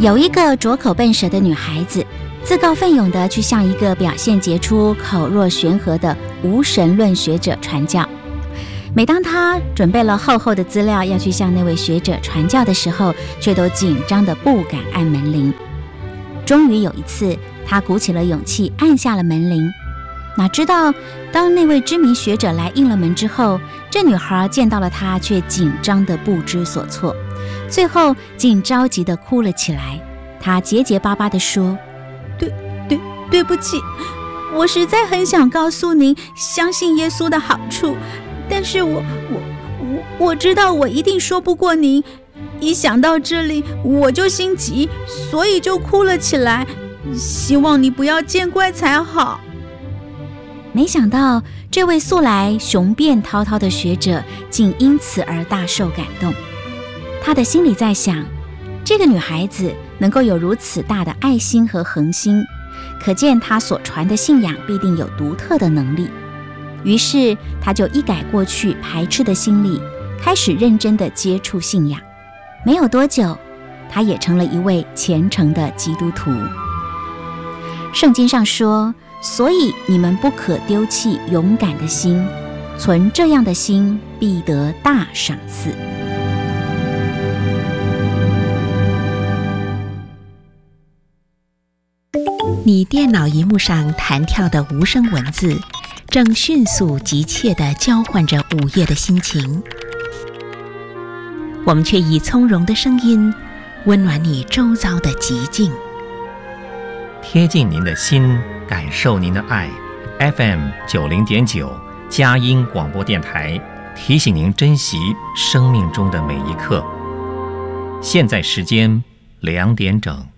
有一个拙口笨舌的女孩子，自告奋勇地去向一个表现杰出、口若悬河的无神论学者传教。每当她准备了厚厚的资料要去向那位学者传教的时候，却都紧张得不敢按门铃。终于有一次，她鼓起了勇气按下了门铃。哪知道当那位知名学者来应了门之后，这女孩见到了他却紧张得不知所措，最后竟着急地哭了起来。她结结巴巴地说：对不起，我实在很想告诉您相信耶稣的好处，但是我知道我一定说不过您，一想到这里我就心急，所以就哭了起来，希望你不要见怪才好。没想到这位素来雄辩滔滔的学者竟因此而大受感动。他的心里在想，这个女孩子能够有如此大的爱心和恒心，可见她所传的信仰必定有独特的能力。于是他就一改过去排斥的心理，开始认真地接触信仰。没有多久，他也成了一位虔诚的基督徒。圣经上说，所以你们不可丢弃勇敢的心，存这样的心，必得大赏赐。 你电脑萤幕上弹跳的无声文字，正迅速急切地交换着午夜的心情。我们却以从容的声音，温暖你周遭的寂静， 贴近您的心，感受您的爱。FM 90.9佳音广播电台提醒您珍惜生命中的每一刻。现在时间2点整。